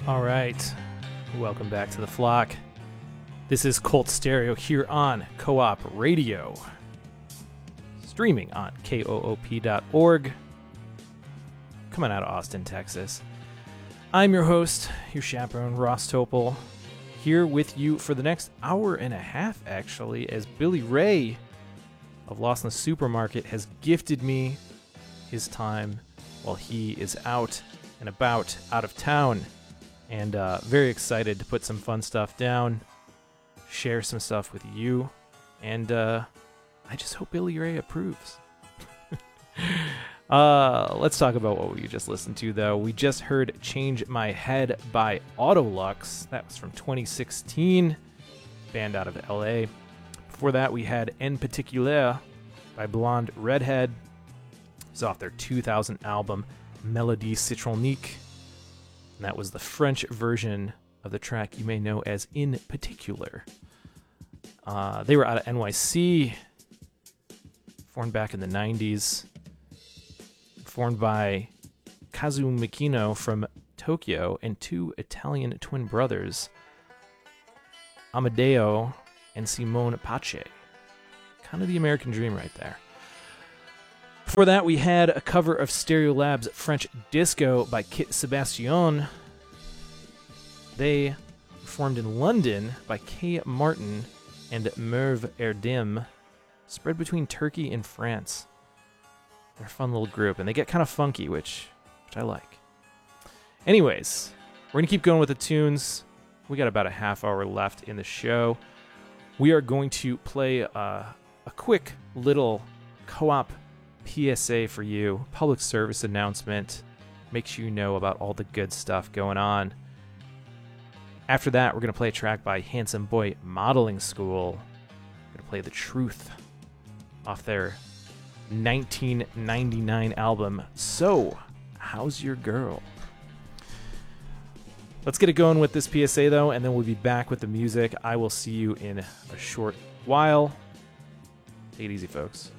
All right, welcome back to the flock. This is Cult Stereo here on Co-op Radio, streaming on koop.org, coming out of Austin, Texas. I'm your host, your chaperone, Ross Topol, here with you for the next hour and a half, actually, as Billy Ray of Lost in the Supermarket has gifted me his time while he is out and about, out of town. And very excited to put some fun stuff down, share some stuff with you, and I just hope Billy Ray approves. Let's talk about what we just listened to, though. We just heard Change My Head by Autolux. That was from 2016, band out of LA. Before that, we had En Particulier by Blonde Redhead. It's off their 2000 album, Mélodie Citronnique. And that was the French version of the track you may know as In Particular. They were out of NYC, formed back in the 90s, formed by Kazu Mikino from Tokyo and two Italian twin brothers, Amadeo and Simone Pace. Kind of the American dream right there. Before that, we had a cover of Stereolab's French Disco by Kit Sebastian. They performed in London by Kay Martin and Merve Erdim, spread between Turkey and France. They're a fun little group, and they get kind of funky, which I like. Anyways, we're going to keep going with the tunes. We got about a half hour left in the show. We are going to play a quick little co-op PSA for you, public service announcement, makes you know about all the good stuff going on. After that, we're going to play a track by Handsome Boy Modeling School. We're going to play The Truth off their 1999 album, So, How's Your Girl? Let's get it going with this PSA, though, and then we'll be back with the music. I will see you in a short while. Take it easy, folks.